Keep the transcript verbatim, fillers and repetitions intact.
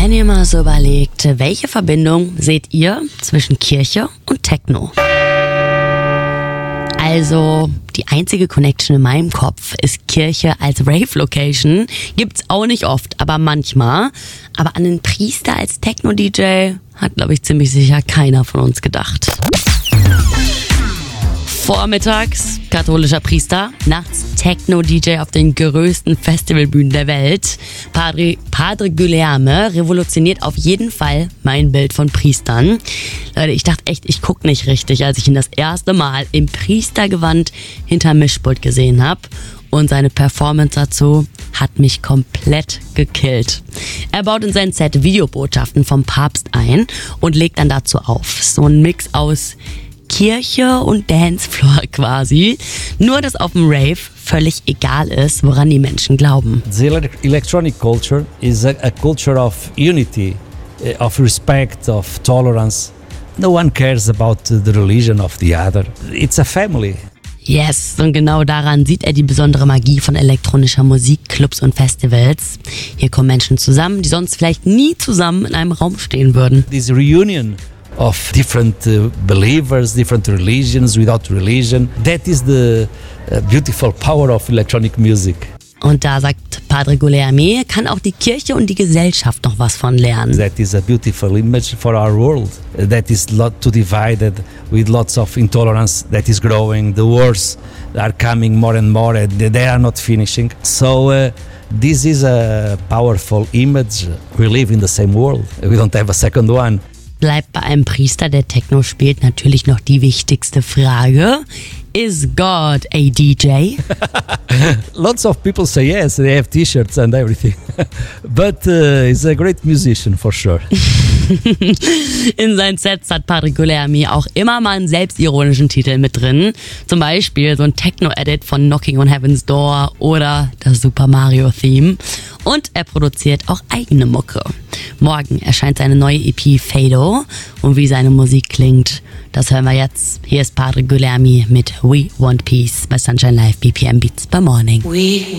Wenn ihr mal so überlegt, welche Verbindung seht ihr zwischen Kirche und Techno? Also, die einzige Connection in meinem Kopf ist Kirche als Rave-Location. Gibt's auch nicht oft, aber manchmal. Aber an einen Priester als Techno-D J hat, glaube ich, ziemlich sicher keiner von uns gedacht. Vormittags katholischer Priester, nachts Techno-D J auf den größten Festivalbühnen der Welt. Padre, Padre Guilherme revolutioniert auf jeden Fall mein Bild von Priestern. Leute, ich dachte echt, ich guck nicht richtig, als ich ihn das erste Mal im Priestergewand hinterm Mischpult gesehen habe. Und seine Performance dazu hat mich komplett gekillt. Er baut in sein Set Videobotschaften vom Papst ein und legt dann dazu auf. So ein Mix aus Kirche und Dancefloor quasi. Nur, dass auf dem Rave völlig egal ist, woran die Menschen glauben. The electronic culture is a, a culture of unity, of respect, of tolerance. No one cares about the religion of the other. It's a family. Yes, und genau daran sieht er die besondere Magie von elektronischer Musik, Clubs und Festivals. Hier kommen Menschen zusammen, die sonst vielleicht nie zusammen in einem Raum stehen würden. This reunion of different uh, believers, different religions, without religion. That is the uh, beautiful power of electronic music. Und da sagt Padre Guilherme, kann auch die Kirche und die Gesellschaft noch was von lernen. That is a beautiful image for our world. That is lot too divided with lots of intolerance that is growing. The wars are coming more and more and they are not finishing. So uh, this is a powerful image. We live in the same world. We don't have a second one. Bleibt bei einem Priester, der Techno spielt, natürlich noch die wichtigste Frage. Is God a D J? Lots of people say yes, they have T-shirts and everything. But uh, he's a great musician for sure. In seinen Sets hat Padre Guilherme auch immer mal einen selbstironischen Titel mit drin. Zum Beispiel so ein Techno-Edit von Knocking on Heaven's Door oder das Super Mario Theme. Und er produziert auch eigene Mucke. Morgen erscheint seine neue E P Fado. Und wie seine Musik klingt, das hören wir jetzt. Hier ist Padre Guilherme mit We Want Peace bei Sunshine Live B P M Beats per Morning. We